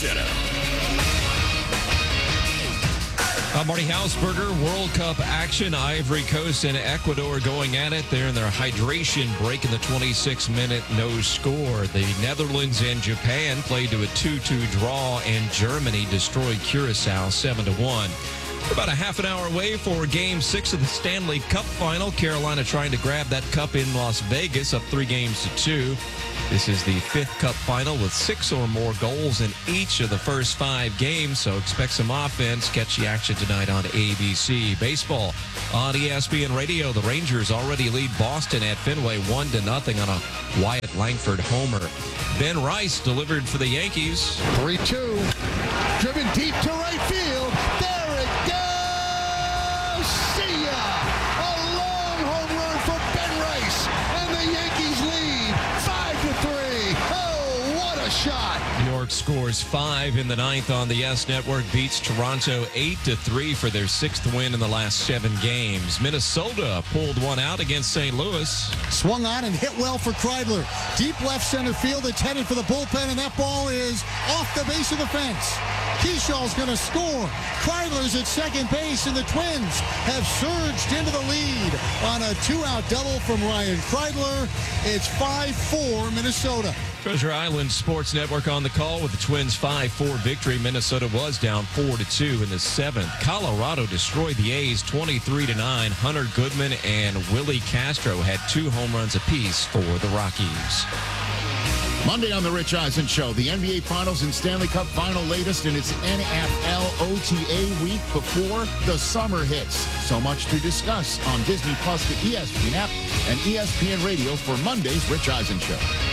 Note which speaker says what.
Speaker 1: Center.
Speaker 2: Marty Hausberger, World Cup action. Ivory Coast and Ecuador going at it. They're in their hydration break in the 26-minute no score. The Netherlands and Japan played to a 2-2 draw, and Germany destroyed Curacao 7-1. We're about a half an hour away for Game 6 of the Stanley Cup Final. Carolina trying to grab that cup in Las Vegas, up 3-2. This is the 5th Cup Final with 6 or more goals in each of the first 5 games, so expect some offense. Catch the action tonight on ABC. Baseball on ESPN Radio. The Rangers already lead Boston at Fenway 1-0 on a Wyatt Langford homer. Ben Rice delivered for the Yankees.
Speaker 3: 3-2. Driven deep to right field. There it goes. See ya. A long home run for Ben Rice. And the Yankees lead 5-3. Oh, what a shot.
Speaker 2: New York scores 5 in the 9th on the YES Network. Beats Toronto 8-3 for their 6th win in the last 7 games. Minnesota pulled one out against St. Louis.
Speaker 4: Swung on and hit well for Kreidler. Deep left center field. It's headed for the bullpen, and that ball is off the base of the fence. Keyshaw's going to score. Kreidler's at second base, and the Twins have surged into the lead on a 2-out double from Ryan Kreidler. It's 5-4 Minnesota.
Speaker 2: Treasure Island Sports Network on the call with the Twins' 5-4 victory. Minnesota was down 4-2 in the 7th. Colorado destroyed the A's 23-9. Hunter Goodman and Willie Castro had 2 home runs apiece for the Rockies.
Speaker 3: Monday on the Rich Eisen Show, the NBA Finals and Stanley Cup Final latest in its NFL OTA week before the summer hits. So much to discuss on Disney Plus, the ESPN app, and ESPN Radio for Monday's Rich Eisen Show.